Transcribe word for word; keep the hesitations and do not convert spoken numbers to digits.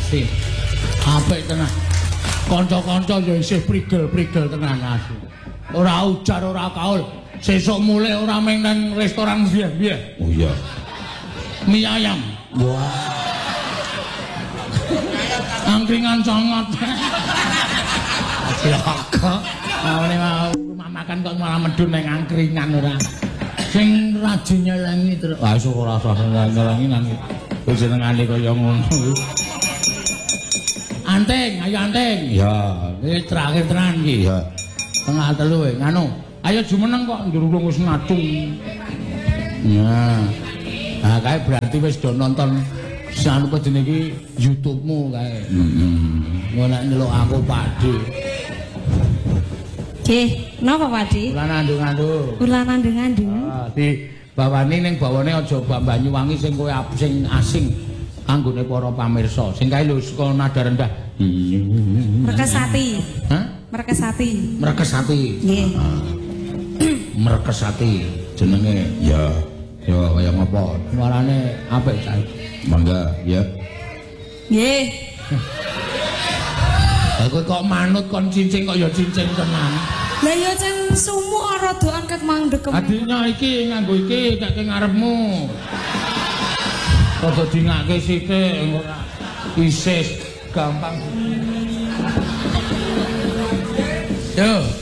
asih. Apik tenan. Kanca-kanca ya isih prigel-prigel tenan asih. Ora ujar ora kaul. Sesuk mulai ora meng nang restoran biyen-biyen. Oh iya. Mie ayam. Wah. Angkringan sangat. Cilaka. Awale mau rumah makan kok malah medun nang angkringan ora. Sing rajin nyelengi terus. Ah iso ora usah nyelengi nang jenengane kaya ngono. Anting, ayo anting. Ya, iki terakhir tenan iki. Ya. Tengah telu e. Nganu, ayo jumeneng kok ndurung wis ngacung. Nah. Nah, kae berarti wis do nonton sanu jenenge iki YouTube-mu kae. Heeh. Ngono nek ndelok aku Pakde. Nggih, napa Pakde? Kula nandung-nandung. Kula nandung-nandung. Ah, di bawani ning bawane aja Banyuwangi sing kowe sing asing anggone para pamirsa. Sing kae lho saka nada rendah. Merkesati. Hah? Merkesati. Merkesati. Nggih. Merkesati jenenge. Ya. Ya kaya ngopo? Suarane apik cah. Mangga, ya. Nggih. Kowe kok manut kon cincin kok ya cincin tenan. Lah ya cen sumuk rada angkat mandek. Adiknya iki nganggo iki gak ke ngarepmu. Rada dingake sithik ora isis gampang. Yo.